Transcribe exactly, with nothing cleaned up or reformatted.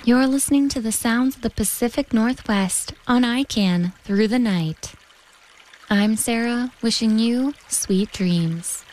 You're listening to the sounds of the Pacific Northwest on I CAN Through the Night. I'm Sarah, wishing you sweet dreams.